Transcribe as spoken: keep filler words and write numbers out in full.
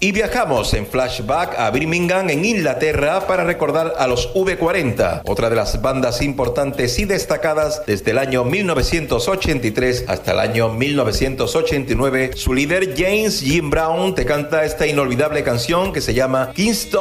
Y viajamos en flashback a Birmingham, en Inglaterra, para recordar a los V cuarenta, otra de las bandas importantes y destacadas desde el año mil novecientos ochenta y tres hasta el año mil novecientos ochenta y nueve. Su líder, James Jim Brown, te canta esta inolvidable canción que se llama Kingston